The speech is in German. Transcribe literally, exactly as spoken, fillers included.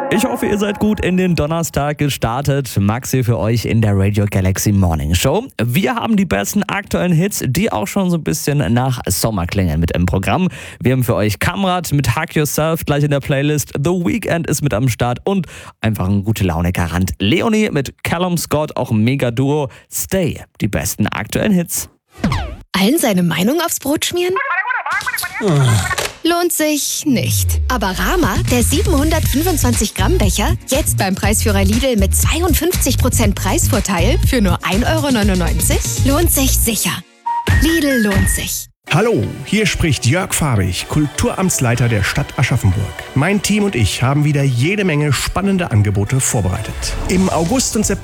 Ich hoffe, ihr seid gut in den Donnerstag gestartet. Max hier für euch in der Radio Galaxy Morning Show. Wir haben die besten aktuellen Hits, die auch schon so ein bisschen nach Sommer klingen mit im Programm. Wir haben für euch Kamrat mit Hug Yourself gleich in der Playlist. The Weeknd ist mit am Start und einfach ein gute Laune-Garant. Leonie mit Callum Scott, auch ein Mega-Duo. Stay, die besten aktuellen Hits. Allen seine Meinung aufs Brot schmieren? Lohnt sich nicht. Aber Rama, der siebenhundertfünfundzwanzig Gramm Becher, jetzt beim Preisführer Lidl mit zweiundfünfzig Prozent Preisvorteil für nur ein Euro neunundneunzig, lohnt sich sicher. Lidl lohnt sich. Hallo, hier spricht Jörg Fabich, Kulturamtsleiter der Stadt Aschaffenburg. Mein Team und ich haben wieder jede Menge spannende Angebote vorbereitet. Im August und September